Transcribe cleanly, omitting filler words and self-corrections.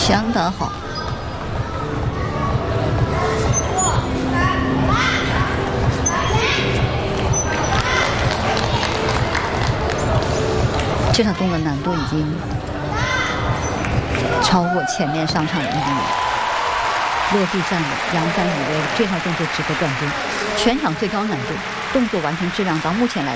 相当好。这场动作难度已经超过前面上场的1点。落地站的扬帆以为这套动作值得冠军，全场最高难度，动作完成质量到目前来